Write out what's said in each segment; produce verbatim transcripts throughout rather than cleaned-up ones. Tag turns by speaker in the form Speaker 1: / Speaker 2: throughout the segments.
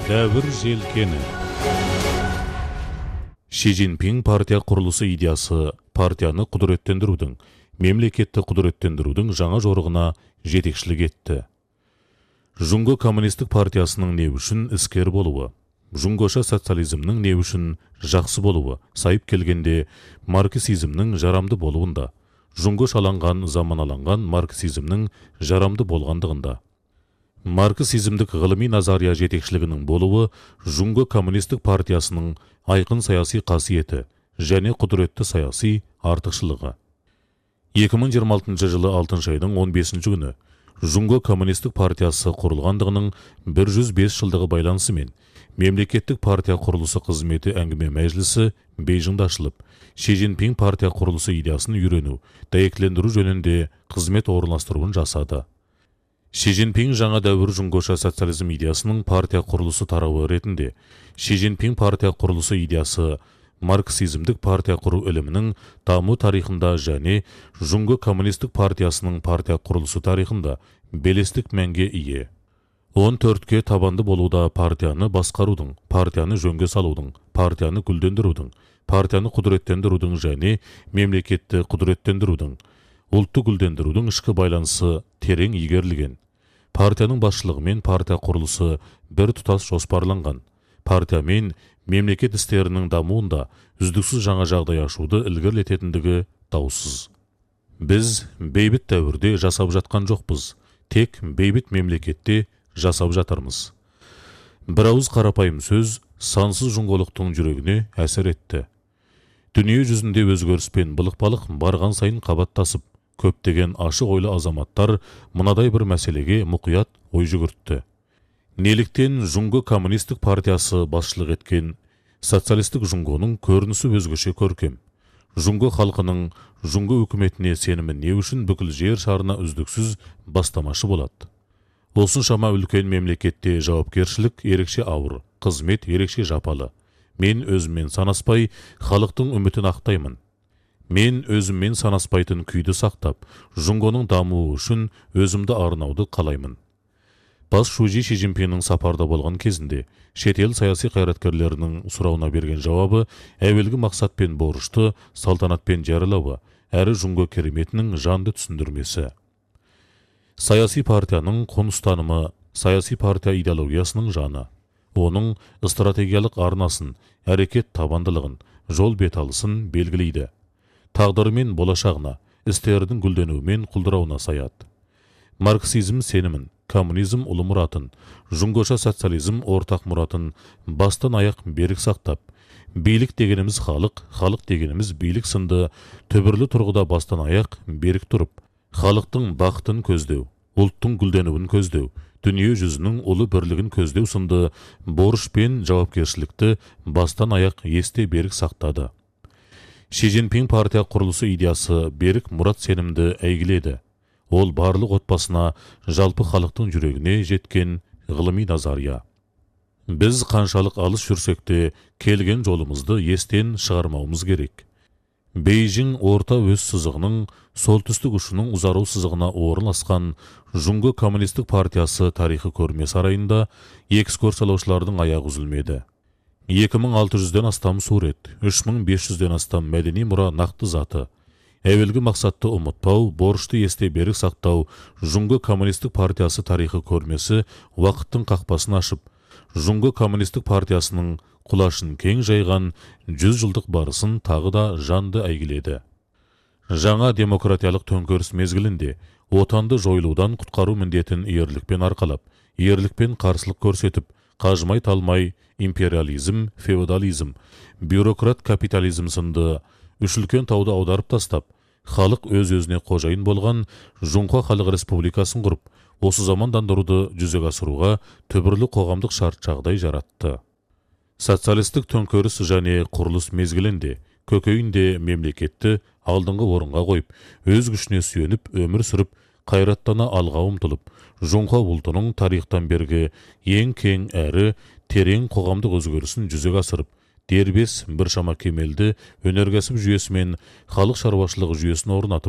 Speaker 1: Дәуір желкені. Ши Цзиньпин партия құрылысы идеясы партияны құдыреттендірудің, мемлекетті құдыреттендірудің жаңа жорығына жетекшілік етті. Жұңго коммунистік партиясының не үшін іскер болуы, жұңгоша социализмнің не үшін жақсы болуы, сайып келгенде марксизмнің жарамды болуында, жұңго шаланған заманаланған марксизмнің жарамды болғандығында. Марксизмдік ғылыми назария жетекшілігінің болуы жұңго коммунистік партиясының айқын саяси қасиеті және құдіретті саяси артықшылығы. екі мың жиырма алтыншы жылы алтыншы айдың он бесінші күні жұңго коммунистік партиясы құрылғандығының бір жүз бес жылдығы байланысымен мемлекеттік партия құрылысы қызметі әңгіме мәжілісі Бейжіңде ашылып, Ши Цзиньпин партия құрылысы идеясын үйрену, дәйектілендіру жөнінде қызмет орналастыруын жасады. Ши Цзиньпин жаңа дәуір жұңгоша социализм идеясының партия құрылысы тарауы ретінде Ши Цзиньпин партия құрылысы идеясы марксизмдік партия құру ілімінің даму тарихында және жұңго коммунистік партиясының партия құрылысы тарихында белестік мәнге ие. он төртке табанды болуда партияны басқарудың, партияны жөнге салудың, партияны гүлдендірудің, партияны құдыреттендірудің және мемлекетті құдыреттендірудің, ұлтты гүлдендірудің ішкі байланысы терең игерілген. Партияның басшылығымен партия құрылысы бір тұтас жоспарланған. Партия мен мемлекет істерінің дамуында үздіксіз жаңа жағдай ашуды ілгерілететіндігі даусыз. Біз бейбіт дәуірде жасап жатқан жоқпыз, тек бейбіт мемлекетте жасап жатармыз. Бір ауыз қарапайым сөз сансыз жұңголықтың жүрегіне әсер етті. Дүние жүзінде өзгеріс пен былық-балық барған сайын қабаттасып, көптеген ашық ойлы азаматтар мынадай бір мәселеге мұқият ой жүгіртті. Неліктен жұңго коммунистік партиясы басшылық еткен социалистік жұңгоның көрінісі өзгеше көркем? Жұңго халқының жұңго үкіметіне сенімі не үшін бүкіл жер шарына үздіксіз бастамашы болады? Осыншама үлкен мемлекетте жауапкершілік ерекше ауыр, қызмет ерекше жапалы. Мен өзіммен санаспай, халықтың үмітін ақтаймын. Мен өзіммен санаспайтын күйді сақтап, жұңгоның дамуы үшін өзімді арнауды қалаймын. Бас шужи Ши Цзиньпиннің сапарда болған кезінде, шетел саяси қайраткерлерінің сұрауына берген жауабы әуелгі мақсат пен борышты салтанатпен жарылауы, әрі жұңго кереметінің жанды түсіндірмесі. Саяси партияның қоныстанымы саяси партия идеологиясының жаны. Оның стратегиялық арнасын, әрекет табандылығын, жол беталысын белгілейді. Тағдыры мен болашағына, істердің гүлденуі мен құлдырауына саяды. Марксизм сенімін, коммунизм ұлы мұратын, жұңгоша социализм ортақ мұратын бастан аяқ берік сақтап, билік дегеніміз халық, халық дегеніміз билік сынды түбірлі тұрғыда бастан аяқ берік тұрып, халықтың бақытын көздеу, ұлттың гүлденуін көздеу, дүние жүзінің ұлы бірлігін көздеу сынды борыш пен жауапкершілікті бастан аяқ есте берік сақтады. Ши Цзиньпин партия құрылысы идеясы берік мұрат сенімді әйгіледі. Ол барлық отбасына, жалпы халықтың жүрегіне жеткен ғылыми назария. Біз қаншалық алыс жүрсекте келген жолымызды естен шығармауымыз керек. Бейжің орта өз сызығының солтүстік ұшының ұзару сызығына орналасқан жұңго коммунистік партиясы тарихы көрме сарайында экскурсиялаушылардың аяғы үзілмеді. екі мың алты жүзден астам сурет, үш мың бес жүзден астам мәдени мұра нақты заты. Әуелгі мақсатты ұмытпау, борышты есте берік сақтау, жұңго коммунистік партиясы тарихы көрмесі уақыттың қақпасын ашып, жұңго коммунистік партиясының құлашын кең жайған жүз жылдық барысын тағы да жанды әйгіледі. Жаңа демократиялық төңкеріс мезгілінде отанды жойылудан құтқару міндетін ерлікпен арқалап, ерлікпен қарсылық көрсетіп, қажымай талмай империализм, феодализм, бюрократ капитализм сынды үш үлкен тауды аударып тастап, халық өз-өзіне қожайын болған Жұңқо Халық Республикасын құрып, осы замандандыруды жүзеге асыруға түбірлі қоғамдық шарт жағдай жаратты. Социалистік төңкеріс және құрылыс мезгілінде көкейінде мемлекетті алдыңғы орынға қойып, өз күшіне сүйеніп, өмір сүріп, қайраттана алға ұмтылып, Жұңқо ұлтының тарихтан бергі ең кең әрі терең қоғамдық өзгерісін жүзеге асырып, дербес біршама кемелді өнеркәсіп жүйесі мен халық шаруашылығы жүйесін орнатып,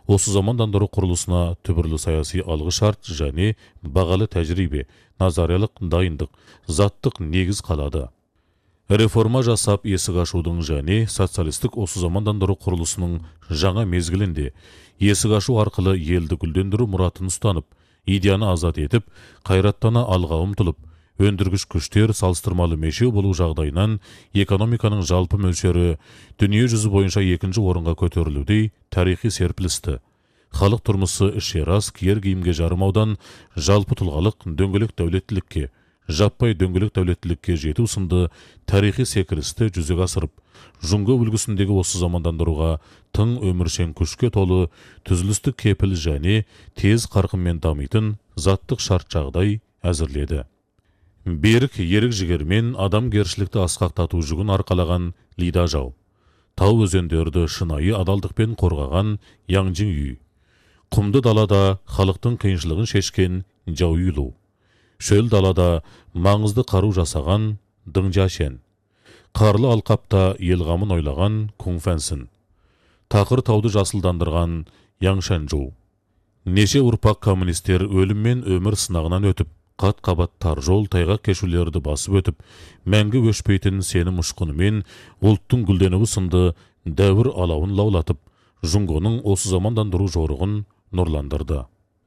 Speaker 1: осы замандандыру құрылысына түбірлі саяси алғы шарт және бағалы тәжірибе, назариялық дайындық, заттық негіз қалады. Реформа жасап есік ашудың және социалистік осы замандандыру құрылысының жаңа мезгілінде есік ашу арқылы елді гүлдендіру мұратын ұстанып, идеяны азат етіп, қайраттана алға ұмтылып, өндіргіш күштер салыстырмалы мешеу болу жағдайынан экономиканың жалпы мөлшері дүние жүзі бойынша екінші орынға көтерілудей тарихи серпілісті. Халық тұрмысы ішерас киер киімге жарымаудан жалпы тұлғалық дөңгелек дәулеттілікке, жаппай дөңгелек дәулеттілікке жету сынды тарихи секірісті жүзеге асырып, жұңғы үлгісіндегі осы замандандыруға тың өміршең күшке толы, түзілістік кепіл және тез қарқынмен дамитын заттық шарт жағдай әзірледі. Берік ерік жігермен адамгершілікті асқақтату жүгін арқалаған Лида жау. Тау өзендерді шынайы адалдықпен қорғаған Яңжин үй. Құмды далада халықтың қиыншылығын шешкен Жау үйлу. Шөл далада маңызды қару жасаған Дыңжашен. Қарлы алқапта елғамын ойлаған Кунфэнсін. Тақыр тауды жасылдандырған Яңшанжу. Неше ұрпақ коммунистер өлім мен өмір сынағынан өтіп, қат-қабат тар жол тайғақ кешулерді басып өтіп, мәңгі өшпейтін сенім ұшқынымен ұлттың гүлденуі сынды дәуір алауын лаулатып, жұңғының осы замандандыру жорығын нұрландырды.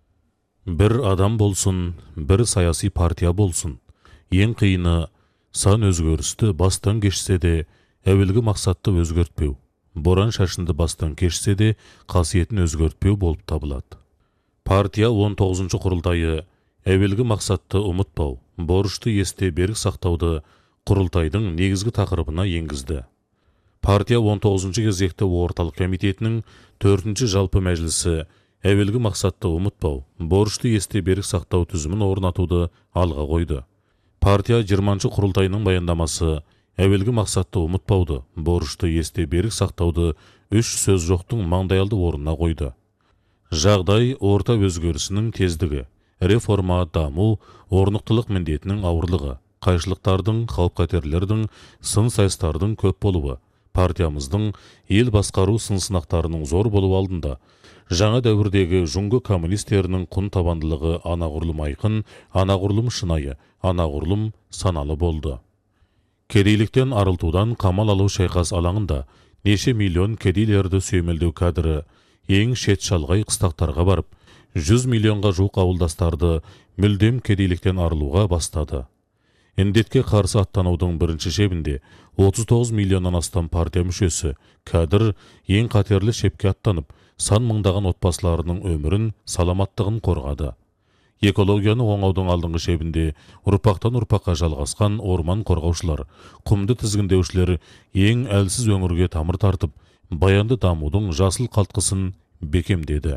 Speaker 1: Бір адам болсын, бір саяси партия болсын. Ең қиыны сан өзгерісті бастан кешсе де, әуелгі мақсатты өзгертпеу. Боран шашынды бастан кешсе де, қасиетін өзгертпеу болып табылады. Партия он тоғызыншы құрылтайы әуелгі мақсатты ұмытпау, борышты есте берік сақтауды құрылтайдың негізгі тақырыбына енгізді. Партия он тоғызыншы кезекті орталық комитетінің төртінші жалпы мәжілісі әуелгі мақсатты ұмытпау, борышты есте берік сақтау түзімін орнатуды алға қойды. Партия жиырманшы құрылтайының баяндамасы әуелгі мақсатты ұмытпауды, борышты есте берік сақтауды үш сөз жоқтың маңдайалды орнына қойды. Жағдай орта өзгерісінің тездігі, реформа, даму, орнықтылық міндетінің ауырлығы, қайшылықтардың, қауіп-қатерлердің, сын-сайыстардың көп болуы, партиямыздың ел басқару сын-сынақтарының зор болу алдында, жаңа дәуірдегі жұңғы коммунистерінің құн табандылығы анағұрлым айқын, анағұрлым шынайы, анағұрлым саналы болды. Кедейліктен арылтудан қамал алу шайқас алаңында неше миллион кедейлерді сүйемелдеу кәдірі ең шет шалғай қыстақтарға барып, жүз миллионға жуық ауылдастарды мүлдем кедейліктен арылуға бастады. Індетке қарсы аттанудың бірінші шебінде отыз тоғыз миллионнан астам партия мүшесі кәдір ең қатерлі шепке аттанып, сан мыңдаған отбасыларының өмірін, саламаттығын қорғады. Экологияны оңаудың алдыңғы шебінде ұрпақтан ұрпаққа жалғасқан орман қорғаушылар, құмды тізгіндеушілер ең әлсіз өңірге тамыр тартып, баянды дамудың жасыл қалтқысын бекемдеді.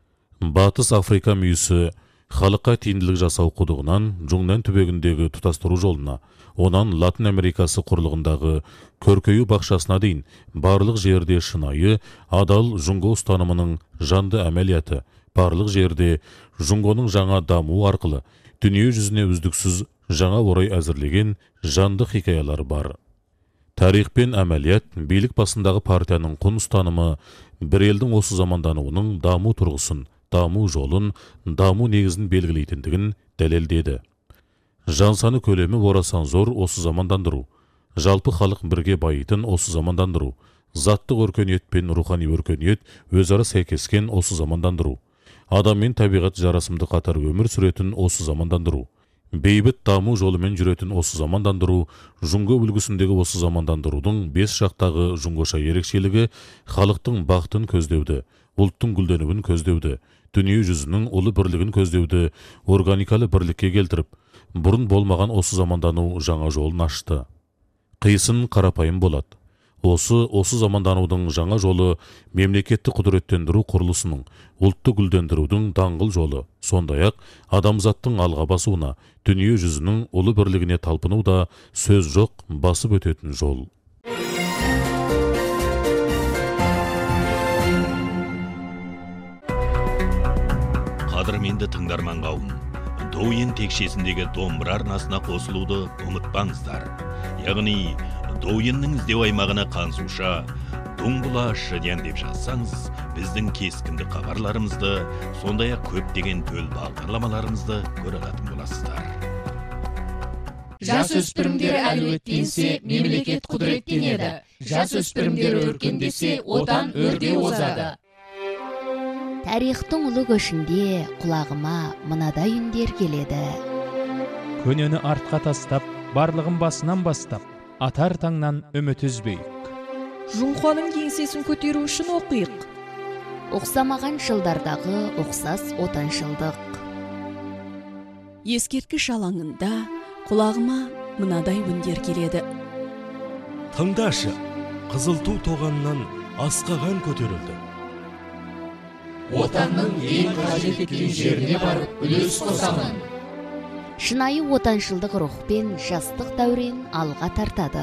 Speaker 1: Батыс Африка мүйісі халыққа тиімділік жасау құдығынан жұңнан түбегіндегі тұтастыру жолына, онан Латын Америкасы құрлығындағы көркею бақшасына дейін барлық жерде шынайы, адал жұңғы ұстанымының жанды әмәлияты, барлық жерде жұңғының жаңа даму арқылы дүние жүзіне үздіксіз жаңа орай әзірлеген жанды хикаялар бар. Тарих пен әмәлият билік басындағы партияның құн ұстанымы бір елдің осы замандануының даму тұрғысын, даму жолын, даму негізін белгілейтіндігін дәлелдеді. Жан саны көлемі орасан зор осы замандандыру, жалпы халық бірге байитын осы замандандыру, заттық өркениет пен рухани өркениет өзара сәйкескен осы замандандыру, адам мен табиғат жарасымды қатар өмір сүретін осы замандандыру, бейбіт даму жолымен жүретін осы замандандыру, жұңғы үлгісіндегі осы замандандырудың бес жақтағы жұңғыша ерекшелігі халықтың бақытын көздеуді, ұлттың гүлденуін көздеуді, дүние жүзінің ұлы бірлігін көздеуді органикалы бірлікке келтіріп, бұрын болмаған осы замандану жаңа жолын ашты. Қисын қарапайым болады. Осы, осы заманданудың жаңа жолы мемлекетті құдыреттендіру құрылысының, ұлтты гүлдендірудің даңғыл жолы, сондай-ақ адамзаттың алға басуына, дүние жүзінің ұлы бірлігіне талпыну да сөз жоқ басып өтетін жол.
Speaker 2: Қадірменді тыңдарман қауым, Доуен текшесіндегі домбыра арнасына қосылуды ұмытпаңыздар. Яғни Доуеннің іздеу аймағына қансуша Дуңбула шыден деп жазсаңыз, біздің кескінді хабарларымызды, сондай-ақ көптеген төл бағдарламаларымызды көре алатын боласыздар.
Speaker 3: Жасөспірімдер әлеуеттенсе, мемлекет құдіреттенеді. Жасөспірімдер өркендесе, отан өрде озады.
Speaker 4: Тарихтың ұлы көшінде құлағыма мынадай үндер келеді.
Speaker 5: Көнені артқа тастап, барлығын басынан бастап, атар таңнан үміт үзбейік.
Speaker 6: Жұңқаның еңсесін көтеру үшін оқиық.
Speaker 4: Оқсамаған жылдардағы оқсас отаншылдық.
Speaker 6: Ескерткіш алаңында құлағыма мынадай үндер келеді.
Speaker 7: Тыңдашы, қызыл ту тоғаннан асқаған көтерілді.
Speaker 3: Отанның ең қажет еткен жеріне барып үлес қосамын.
Speaker 4: Шынайы отаншылдық рухпен жастық дәурен алға тартады.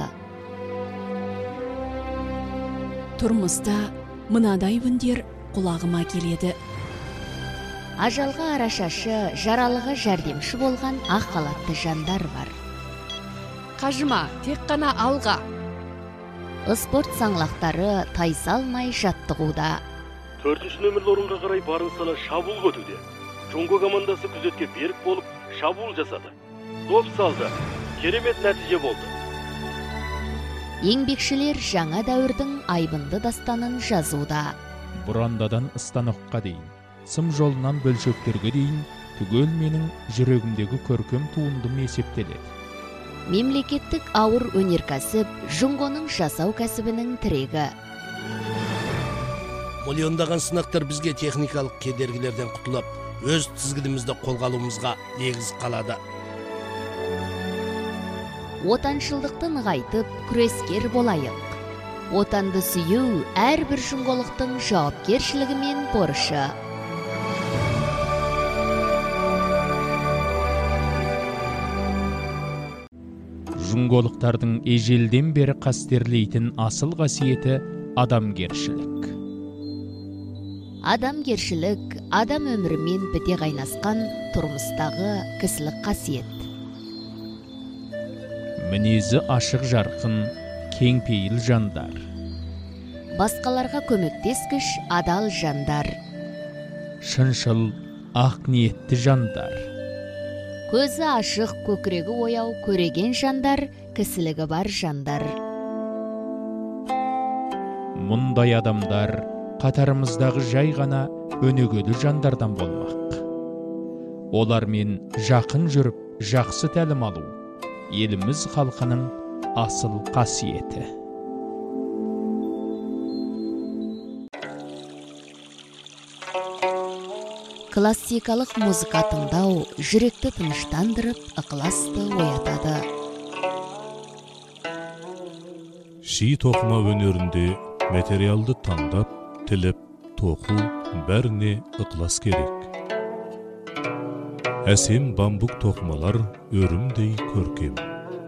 Speaker 6: Тұрмыста мынадай үндер құлағыма келеді.
Speaker 4: Ажалға арашашы, жаралыға жәрдемші болған ақ халатты жандар бар.
Speaker 6: Қажыма, тек қана алға.
Speaker 4: Спорт саңлақтары тайсалмай жаттығуда.
Speaker 8: Төртінші нөмірлі орынға қарай барын сала шабуыл көтуде. Жонго командасы күзетке берік болып шабуыл жасады. Доп салды. Керемет нәтиже болды.
Speaker 4: Еңбекшілер жаңа дәуірдің айбынды дастанын жазуда.
Speaker 5: Бұрандадан станокқа дейін, сым жолынан бөлшектерге дейін, түгел менің жүрегімдегі көркем туындым есептеледі.
Speaker 4: Мемлекеттік ауыр өнеркәсіп Жұңғоның жасау кәсібінің тірегі.
Speaker 7: Миллиондаған сынақтар бізге техникалық кедергілерден құтылып, өз тізгінімізді қолға алуымызға негіз қалады.
Speaker 4: Отаншылдықты нығайтып, күрескер болайық. Отанды сүю әрбір жұңғолықтың жауапкершілігі мен борышы.
Speaker 5: Жұңғолықтардың ежелден бері қастерлейтін асыл қасиеті адамгершілік.
Speaker 4: Адамгершілік адам өмірімен біте қайнасқан тұрмыстағы кісілік қасиет.
Speaker 5: Мінезі ашық жарқын, кеңпейіл жандар.
Speaker 4: Басқаларға көмектескіш адал жандар.
Speaker 5: Шыншыл, ақ ниетті жандар.
Speaker 4: Көзі ашық, көкірегі ояу, көреген жандар, кісілігі бар жандар.
Speaker 5: Мұндай адамдар қатарымыздағы жай ғана өнегелі жандардан болмақ. Олармен жақын жүріп, жақсы тәлім алу, еліміз халқының асыл қасиеті.
Speaker 4: Классикалық музыка тыңдау жүректі тыныштандырып, ықыласты оятады.
Speaker 1: Ши тоқыма өнерінде материалды таңдап, тіліп, тоқу бәріне ықылас керек. Әсем бамбук тоқымалар өрімдей көркем.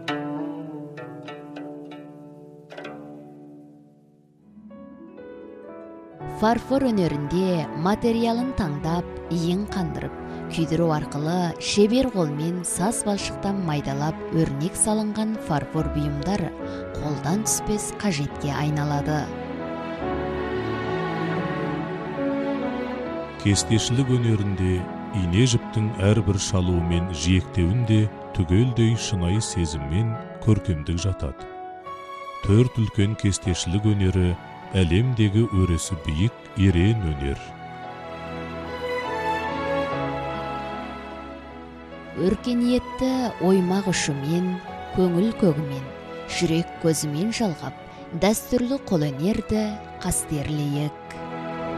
Speaker 4: Фарфор өнерінде материалын таңдап, иін қандырып, күйдіру арқылы шебер қолмен саз балшықтан майдалап өрнек салынған фарфор бұйымдар қолдан түспес қажетке айналады.
Speaker 1: Кестешілік өнерінде ине жіптің әрбір шалуы мен жиектеуінде түгелдей шынайы сезіммен көркемдік жатады. Төрт үлкен кестешілік өнері әлемдегі өресі биік ерен өнер.
Speaker 4: Өркениетті оймақ ұшымен, көңіл көгімен, жүрек көзімен жалғап, дәстүрлі қолөнерді қастерлейік.